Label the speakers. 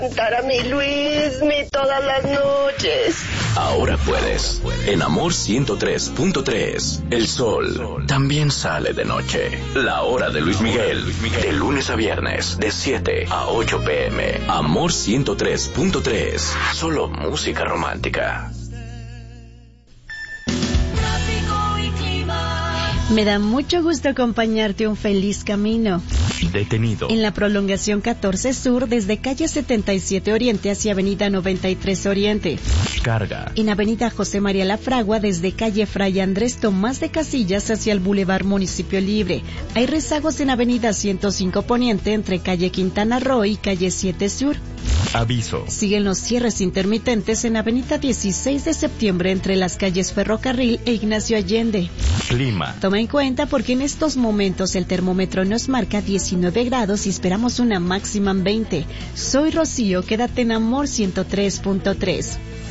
Speaker 1: cantar a mi Luismi todas las noches.
Speaker 2: Ahora puedes. En Amor 103.3, el sol también sale de noche. La hora de Luis Miguel, de lunes a viernes, de 7 a 8 p.m. Amor 103.3, solo música romántica.
Speaker 3: Me da mucho gusto acompañarte. Un feliz camino.
Speaker 2: Detenido.
Speaker 3: En la prolongación 14 Sur, desde calle 77 Oriente hacia avenida 93 Oriente.
Speaker 2: Carga.
Speaker 3: En avenida José María La Fragua, desde calle Fray Andrés Tomás de Casillas hacia el Boulevard Municipio Libre. Hay rezagos en avenida 105 Poniente entre calle Quintana Roo y calle 7 Sur.
Speaker 2: Aviso.
Speaker 3: Siguen los cierres intermitentes en avenida 16 de septiembre entre las calles Ferrocarril e Ignacio Allende.
Speaker 2: Clima.
Speaker 3: Toma en cuenta porque en estos momentos el termómetro nos marca 19 grados y esperamos una máxima en 20. Soy Rocío, quédate en Amor 103.3.